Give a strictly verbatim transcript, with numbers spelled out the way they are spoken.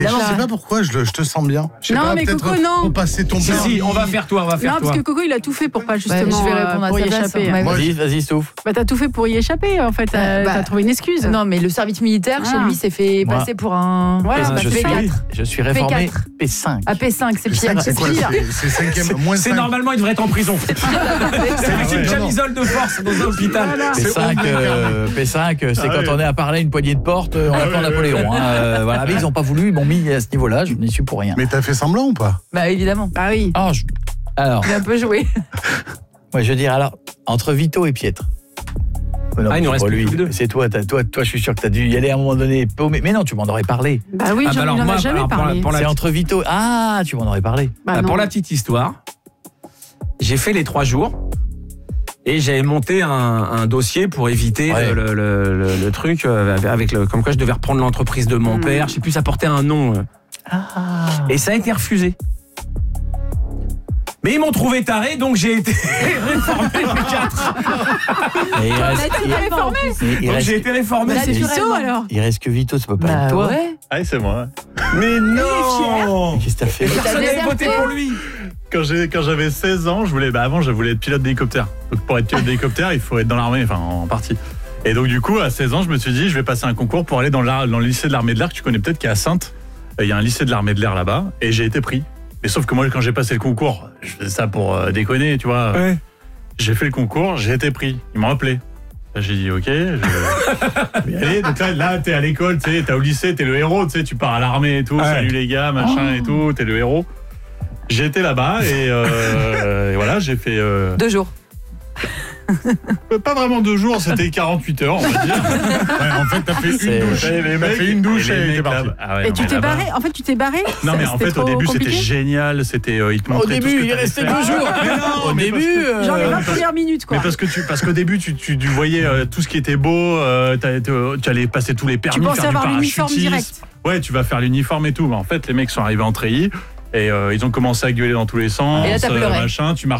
Et je sais pas pourquoi, je, je te sens bien. Je sais non, pas, mais peut-être Coco, non. on passait ton Si, si, on va faire toi, on va faire non, toi. parce que Coco, il a tout fait pour pas justement Ouais, je vais répondre euh, à pour sa y place, échapper. hein. Hein. Vas-y, vas-y, souffle. Bah, t'as tout fait pour y échapper, en fait. Euh, bah, t'as trouvé une excuse. Non, mais le service militaire, Ah. chez lui, s'est fait Moi. passer pour un... Voilà, je, bah, suis, P quatre. je suis réformé P quatre. P cinq. À P cinq, c'est P pire. cinq, c'est quoi pire. C'est- C'est cinquième, moins C'est cinq. normalement, il devrait être en prison. C'est avec une ouais. camisole de force dans un hôpital. Voilà. P cinq, euh, P cinq, c'est Ah quand ouais. on est à parler une poignée de porte, on Ah attend ouais, Napoléon. ouais. Hein, euh, voilà, mais ils n'ont pas voulu, ils m'ont mis à ce niveau-là, je n'y suis pour rien. Mais t'as fait semblant ou pas? Bah, évidemment. Bah oui. Ah, je- Alors, Il a un peu joué. ouais, je veux dire, alors, entre Vito et Pietre. Oh non, Ah, il nous c'est reste pas plus lui. que deux. C'est toi, t'as- toi, toi, je suis sûr que tu as dû y aller à un moment donné. Mais, mais non, tu m'en aurais parlé. Bah oui, Ah, bah j'en alors, il en moi, a jamais alors, pour la- parlé. pour la- C'est entre Vito. Ah, tu m'en aurais parlé. Bah Ah, non. pour la petite histoire, j'ai fait les trois jours et j'avais monté un, un dossier pour éviter Ouais. le, le- le- le truc euh, avec le, comme quoi je devais reprendre l'entreprise de mon Mm. père. Je sais plus, ça portait un nom. euh. Ah. Et ça a été refusé. Mais ils m'ont trouvé taré, donc j'ai été réformé P quatre. Et il reste, il, réformé. il- il Donc reste, j'ai été réformé. Bah, c'est Naturellement. Vito, alors. il reste que Vito, ça peut pas Bah être toi. ouais. Ah, c'est moi. Mais non. Qu'est-ce que t'as fait? Personne n'avait déserté. voté pour lui. Quand j'ai quand j'avais seize ans, je voulais bah avant je voulais être pilote d'hélicoptère. Donc pour être pilote d'hélicoptère, il faut être dans l'armée, enfin en partie. Et donc du coup à seize ans, je me suis dit je vais passer un concours pour aller dans, l'ar- dans le lycée de l'armée de l'air que tu connais peut-être qui est à Saintes. Il y a un lycée de l'armée de l'air là-bas et j'ai été pris. Mais sauf que moi quand j'ai passé le concours, je faisais ça pour euh, déconner, tu vois. Ouais. J'ai fait le concours, j'ai été pris. Ils m'ont appelé. Là, j'ai dit ok, je vais y aller. Donc là, là t'es à l'école, tu sais, t'es au lycée, t'es le héros, tu sais, tu pars à l'armée et tout, Ouais. salut les gars, machin et tout, t'es le héros. J'ai été là-bas et, euh, et voilà, j'ai fait euh, Deux jours. pas vraiment deux jours, c'était quarante-huit heures, on va dire. Ouais, en fait, t'as fait C'est- une douche. Et T'as fait une douche et t'es parti. Ah ouais, Et non, tu mais t'es là-bas- barré. En fait, tu t'es barré. Non mais Ça, en c'était fait au trop début c'était compliqué. génial, c'était euh, ils te Au montraient tout ce début, que il t'allais restait faire. deux jours. Mais non, Au mais début, parce que- euh, Genre les vingt parce- premières minutes, quoi. Mais parce que tu parce qu'au début tu, tu, tu voyais euh, tout ce qui était beau, euh, t'as- t'as- tu allais passer tous les permis, Tu pensais faire du avoir l'uniforme parachutisme. direct. Ouais, tu vas faire l'uniforme et tout. Mais en fait, les mecs sont arrivés en treillis et euh, ils ont commencé à gueuler dans tous les sens, Et là, t'as euh, pleuré. machin. Tu marches